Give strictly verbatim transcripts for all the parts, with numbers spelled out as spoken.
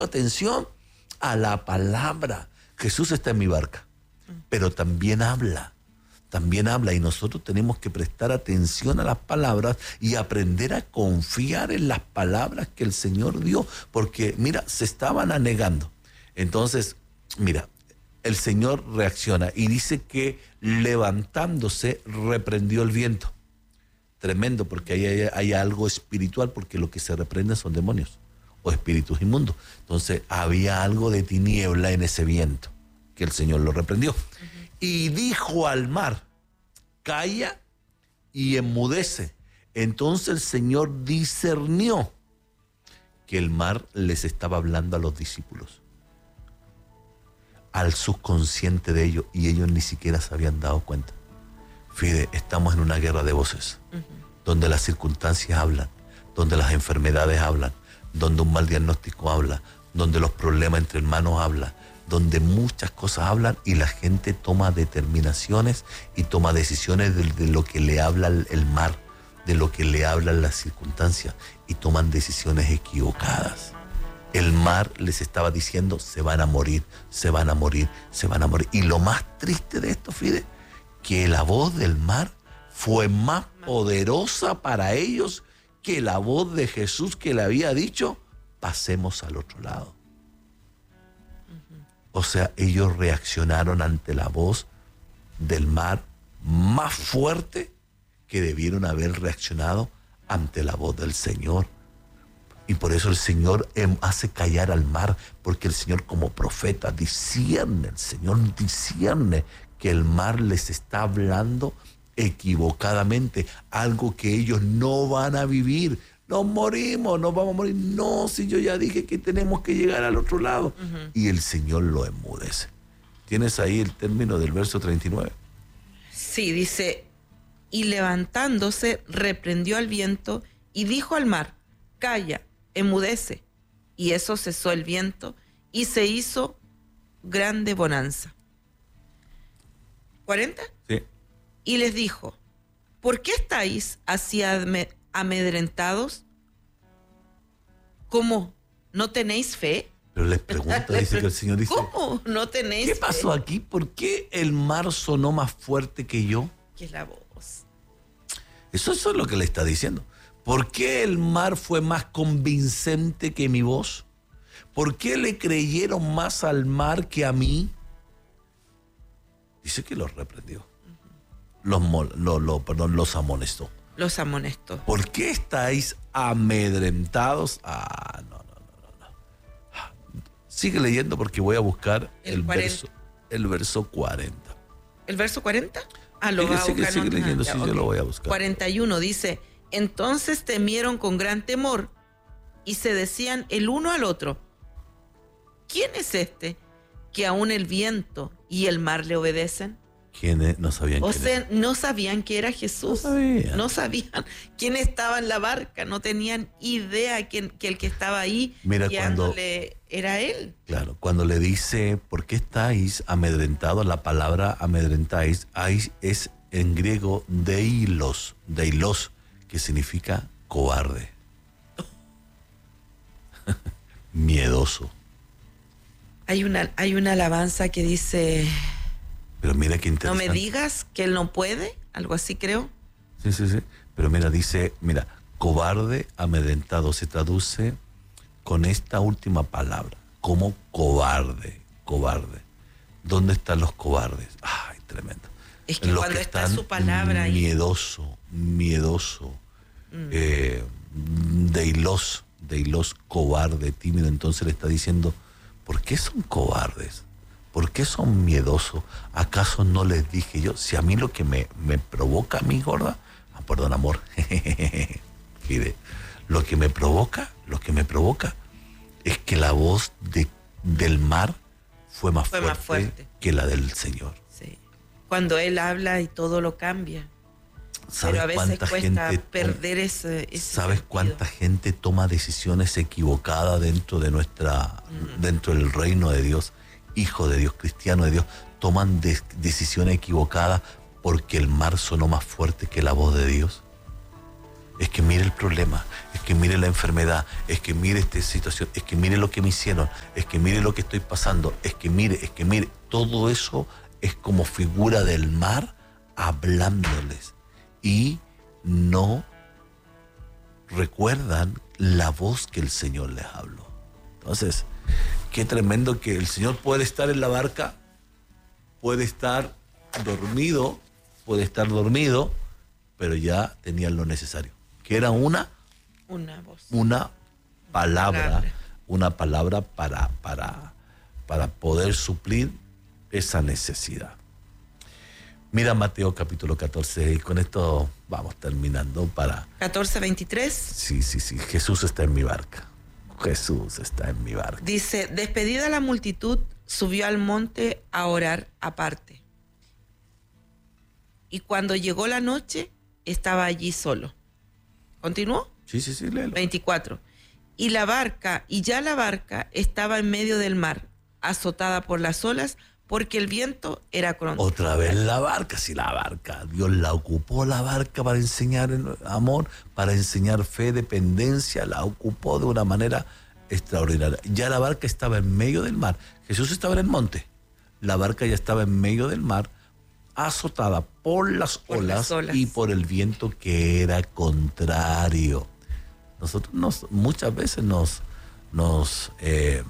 atención a la palabra. Jesús está en mi barca, pero también habla, también habla, y nosotros tenemos que prestar atención a las palabras y aprender a confiar en las palabras que el Señor dio, porque mira, se estaban anegando. Entonces, mira, el Señor reacciona y dice que levantándose reprendió el viento. Tremendo, porque ahí hay, hay algo espiritual, porque lo que se reprende son demonios o espíritus inmundos. Entonces había algo de tiniebla en ese viento, que el Señor lo reprendió. Uh-huh. Y dijo al mar, calla y enmudece. Entonces el Señor discernió que el mar les estaba hablando a los discípulos, al subconsciente de ellos, y ellos ni siquiera se habían dado cuenta. Fide, estamos en una guerra de voces, uh-huh, donde las circunstancias hablan, donde las enfermedades hablan, donde un mal diagnóstico habla, donde los problemas entre hermanos hablan, donde muchas cosas hablan y la gente toma determinaciones y toma decisiones de, de lo que le habla el, el mar, de lo que le hablan las circunstancias, y toman decisiones equivocadas. El mar les estaba diciendo, se van a morir, se van a morir, se van a morir. Y lo más triste de esto, Fide, que la voz del mar fue más poderosa para ellos que la voz de Jesús, que le había dicho, pasemos al otro lado. Uh-huh. O sea, ellos reaccionaron ante la voz del mar más fuerte que debieron haber reaccionado ante la voz del Señor. Y por eso el Señor hace callar al mar, porque el Señor como profeta discierne, el Señor discierne que el mar les está hablando equivocadamente, algo que ellos no van a vivir. Nos morimos, nos vamos a morir. No, si yo ya dije que tenemos que llegar al otro lado. Uh-huh. Y el Señor lo enmudece. ¿Tienes ahí el término del verso treinta y nueve? Sí, dice, y levantándose reprendió al viento y dijo al mar, calla, enmudece. Y eso cesó el viento y se hizo grande bonanza. ¿cuarenta? Sí. Y les dijo, ¿por qué estáis así amedrentados? ¿Cómo? ¿No tenéis fe? Pero les pregunta, dice que el Señor dice, ¿cómo no tenéis fe? fe? ¿Qué pasó aquí? ¿Por qué el mar sonó más fuerte que yo? ¿Qué es la voz? Eso, eso es lo que le está diciendo. ¿Por qué el mar fue más convincente que mi voz? ¿Por qué le creyeron más al mar que a mí? Dice que los reprendió. Los, lo, lo, perdón, los amonestó. Los amonestó. ¿Por qué estáis amedrentados? Ah, no, no, no, no, no. Sigue leyendo, porque voy a buscar el, el verso, el verso cuarenta. ¿El verso cuarenta? Ah, lo sigue, va a sigue, buscar. Sigue no, leyendo, ah, ya, sí, okay. Yo lo voy a buscar. cuarenta y uno dice, entonces temieron con gran temor y se decían el uno al otro, ¿quién es este que aún el viento y el mar le obedecen? ¿Quiénes? No sabían o quién sea, era. no sabían que era Jesús. No sabían. No sabían quién estaba en la barca. No tenían idea que, que el que estaba ahí Mira, guiándole cuando, era él. Claro, cuando le dice, ¿por qué estáis amedrentados? La palabra amedrentáis es en griego deilos, deilos, que significa cobarde. Miedoso. Hay una, hay una alabanza que dice... Pero mira qué interesante. No me digas que él no puede, algo así creo. Sí, sí, sí. Pero mira, dice, mira, cobarde, amedrentado, se traduce con esta última palabra, como cobarde, cobarde. ¿Dónde están los cobardes? Ay, tremendo. Es que los cuando que está están su palabra ahí. Miedoso, miedoso, mm. eh, deilos, deilos, cobarde, tímido. Entonces le está diciendo, ¿por qué son cobardes? ¿Por qué son miedosos? ¿Acaso no les dije yo? Si a mí lo que me, me provoca a mí, gorda, ah, perdón, amor, Fide, lo que me provoca, lo que me provoca es que la voz de, del mar fue, más, fue fuerte más fuerte que la del Señor. Sí. Cuando Él habla y todo lo cambia. ¿Sabes Pero a veces cuánta cuesta gente perder ese, ese ¿Sabes sentido? Cuánta gente toma decisiones equivocadas dentro de nuestra, mm. dentro del reino de Dios? Hijo de Dios, cristiano de Dios, toman de, decisiones equivocadas porque el mar sonó más fuerte que la voz de Dios. Es que mire el problema, es que mire la enfermedad, es que mire esta situación, es que mire lo que me hicieron, es que mire lo que estoy pasando, es que mire, es que mire. Todo eso es como figura del mar hablándoles. Y no recuerdan la voz que el Señor les habló. Entonces, qué tremendo que el Señor puede estar en la barca, puede estar dormido, puede estar dormido, pero ya tenían lo necesario. Que era una, una voz, una palabra, palabra. una palabra para, para, para poder suplir esa necesidad. Mira Mateo capítulo catorce, y con esto vamos terminando para... catorce veintitrés. Sí, sí, sí, Jesús está en mi barca. Jesús está en mi barca. Dice, despedida la multitud, subió al monte a orar aparte. Y cuando llegó la noche, estaba allí solo. ¿Continuó? Sí, sí, sí, léelo. veinticuatro. Y la barca, y ya la barca estaba en medio del mar, azotada por las olas, porque el viento era contrario. Otra vez la barca, sí, la barca. Dios la ocupó, la barca, para enseñar amor, para enseñar fe, dependencia, la ocupó de una manera extraordinaria. Ya la barca estaba en medio del mar. Jesús estaba en el monte. La barca ya estaba en medio del mar, azotada por las, por olas, las olas y por el viento que era contrario. Nosotros nos, muchas veces nos, nos eh,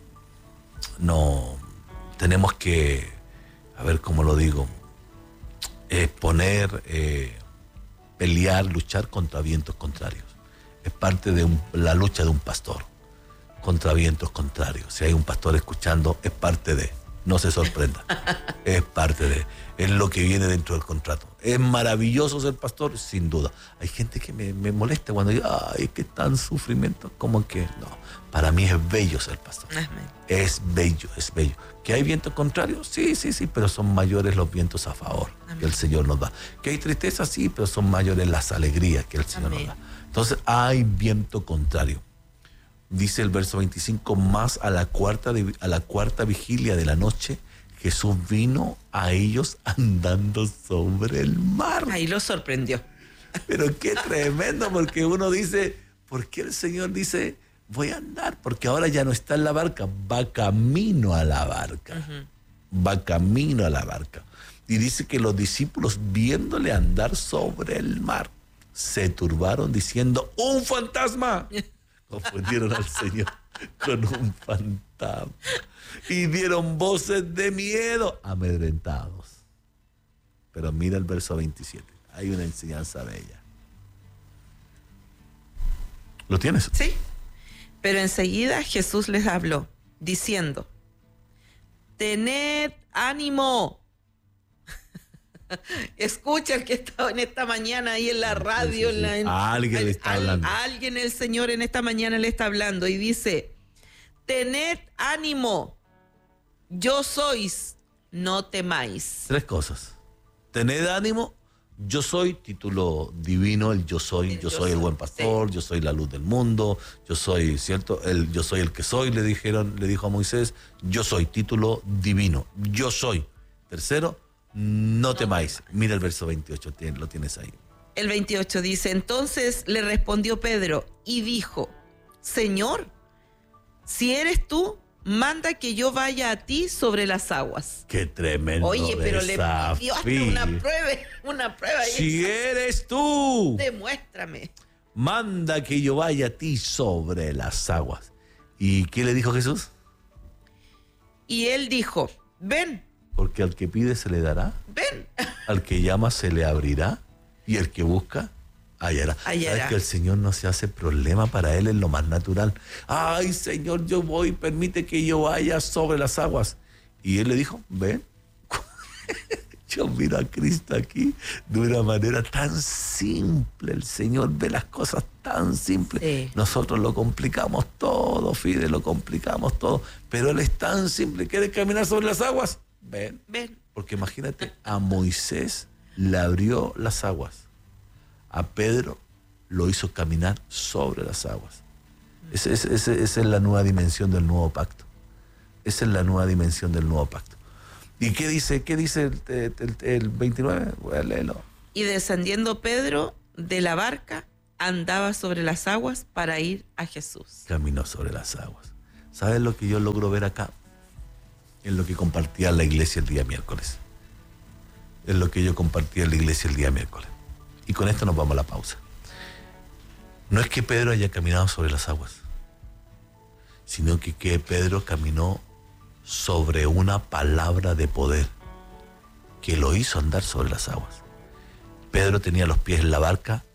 no, tenemos que, a ver cómo lo digo, eh, poner, eh, pelear, luchar contra vientos contrarios. Es parte de un, la lucha de un pastor contra vientos contrarios. Si hay un pastor escuchando, es parte de... No se sorprenda, es parte de, es lo que viene dentro del contrato. ¿Es maravilloso ser pastor? Sin duda. Hay gente que me, me molesta cuando digo, ay, que tan sufrimiento, como que no. Para mí es bello ser pastor. Amén. Es bello, es bello. ¿Que hay vientos contrarios? Sí, sí, sí, pero son mayores los vientos a favor. Amén. Que el Señor nos da. ¿Que hay tristeza? Sí, pero son mayores las alegrías que el Señor Amén. Nos da. Entonces hay viento contrario. Dice el verso veinticinco, más a la cuarta de, a la cuarta vigilia de la noche, Jesús vino a ellos andando sobre el mar. Ahí lo sorprendió. Pero qué tremendo, porque uno dice, ¿por qué el Señor dice, voy a andar? Porque ahora ya no está en la barca, va camino a la barca. Uh-huh. Va camino a la barca. Y dice que los discípulos, viéndole andar sobre el mar, se turbaron diciendo, ¡un fantasma! Confundieron al Señor con un fantasma y dieron voces de miedo, amedrentados. Pero mira el verso veintisiete, hay una enseñanza bella. ¿Lo tienes? Sí, pero enseguida Jesús les habló, diciendo, tened ánimo. Escucha el que está en esta mañana ahí en la radio. Sí, sí, sí. En la, en, a alguien al, le está hablando. A alguien el Señor en esta mañana le está hablando y dice, tened ánimo, yo sois, no temáis. Tres cosas. Tened ánimo, yo soy, título divino, el yo soy, el yo, yo soy, soy el buen pastor, sí. Yo soy la luz del mundo, yo soy, ¿cierto? El yo soy el que soy, le dijeron, le dijo a Moisés, yo soy, título divino, yo soy. Tercero, no temáis. Mira el verso veintiocho, lo tienes ahí. El veintiocho dice, entonces le respondió Pedro y dijo, Señor, si eres tú, manda que yo vaya a ti sobre las aguas. Qué tremendo. Oye, pero desafío. Le pidió hasta una prueba, una prueba. Si eres tú, demuéstrame. Manda que yo vaya a ti sobre las aguas. ¿Y qué le dijo Jesús? Y él dijo, ven. Porque al que pide se le dará. Ven. Al que llama se le abrirá. Y el que busca, hallará. hallará. ¿Sabes que el Señor no se hace problema para él en lo más natural? Ay, Señor, yo voy, permite que yo vaya sobre las aguas. Y él le dijo, ven. Yo miro a Cristo aquí de una manera tan simple. El Señor ve las cosas tan simples. Sí. Nosotros lo complicamos todo, Fide, lo complicamos todo. Pero Él es tan simple. ¿Quieres caminar sobre las aguas? Ven. Ven. Porque imagínate, a Moisés le abrió las aguas. A Pedro lo hizo caminar sobre las aguas. Esa es, es, es, es la nueva dimensión del nuevo pacto. Esa es la nueva dimensión del nuevo pacto. ¿Y qué dice, qué dice el, el, el veintinueve? Voy a leerlo. Y descendiendo Pedro de la barca, andaba sobre las aguas para ir a Jesús. Caminó sobre las aguas. ¿Sabes lo que yo logro ver acá? Es lo que compartía la iglesia el día miércoles. Es lo que yo compartía en la iglesia el día miércoles. Y con esto nos vamos a la pausa. No es que Pedro haya caminado sobre las aguas, sino que, que Pedro caminó sobre una palabra de poder que lo hizo andar sobre las aguas. Pedro tenía los pies en la barca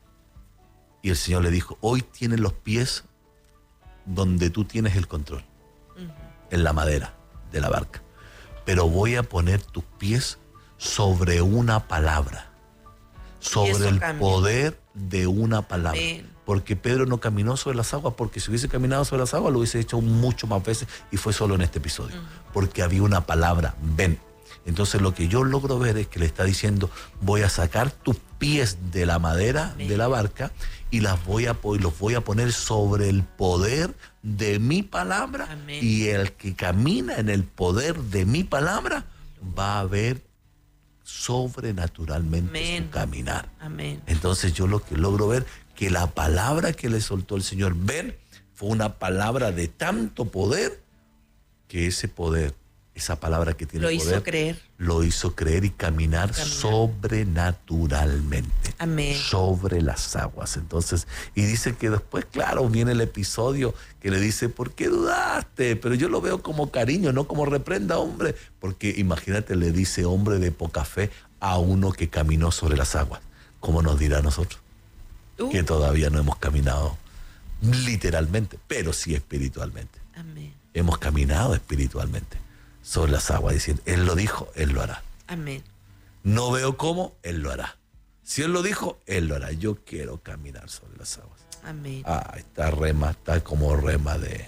y el Señor le dijo: hoy tienes los pies donde tú tienes el control, uh-huh. en la madera de la barca, pero voy a poner tus pies sobre una palabra, sobre el cambia. poder de una palabra. Amén. Porque Pedro no caminó sobre las aguas, porque si hubiese caminado sobre las aguas lo hubiese hecho mucho más veces, y fue solo en este episodio, uh-huh. porque había una palabra: ven. Entonces lo que yo logro ver es que le está diciendo: voy a sacar tus pies de la madera Amén. de la barca y las voy a, y los voy a poner sobre el poder de mi palabra. Amén. Y el que camina en el poder de mi palabra va a ver sobrenaturalmente Amén. su caminar. Amén. Entonces yo lo que logro ver que la palabra que le soltó el Señor, ven, fue una palabra de tanto poder que ese poder, esa palabra que tiene lo poder, hizo creer. Lo hizo creer y caminar, caminar sobrenaturalmente. Amén. Sobre las aguas. Entonces, y dice que después, claro, viene el episodio que le dice: ¿por qué dudaste? Pero yo lo veo como cariño, no como reprenda, hombre. Porque imagínate, le dice hombre de poca fe a uno que caminó sobre las aguas. ¿Cómo nos dirá a nosotros? Uh. Que todavía no hemos caminado literalmente, pero sí espiritualmente. Amén. Hemos caminado espiritualmente sobre las aguas, diciendo: Él lo dijo, Él lo hará. Amén. No veo cómo, Él lo hará. Si Él lo dijo, Él lo hará. Yo quiero caminar sobre las aguas. Amén. Ah, está rema, está como rema de,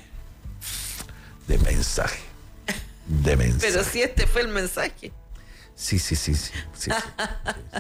de mensaje. De mensaje. Pero si este fue el mensaje. Sí, sí, sí, sí. sí, sí, sí, sí.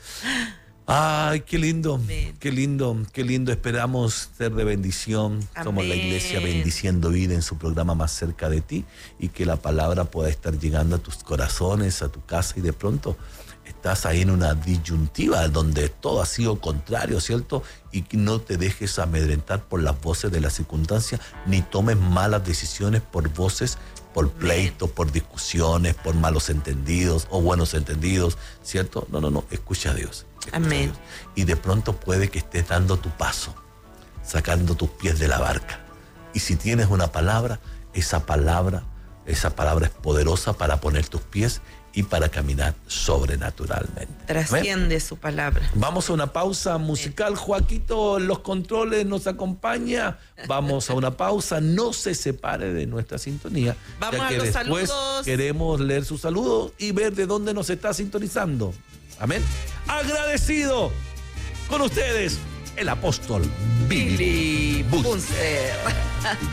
Ay, qué lindo, Amén. qué lindo, qué lindo. Esperamos ser de bendición. Amén. Somos la iglesia Bendiciendo Vida en su programa Más Cerca de Ti, y que la palabra pueda estar llegando a tus corazones, a tu casa, y de pronto estás ahí en una disyuntiva donde todo ha sido contrario, ¿cierto? Y no te dejes amedrentar por las voces de la circunstancia, ni tomes malas decisiones por voces, por pleitos, por discusiones, por malos entendidos o buenos entendidos, ¿cierto? No, no, no, escucha a Dios. Escucha Amén. a Dios. Y de pronto puede que estés dando tu paso, sacando tus pies de la barca. Y si tienes una palabra, esa palabra, esa palabra es poderosa para poner tus pies y para caminar sobrenaturalmente. Trasciende su palabra. Vamos a una pausa musical. Joaquito, los controles nos acompaña. Vamos a una pausa. No se separe de nuestra sintonía. Vamos ya que a los después saludos. Queremos leer sus saludos y ver de dónde nos está sintonizando. Amén. Agradecido con ustedes, el apóstol Billy Bunster.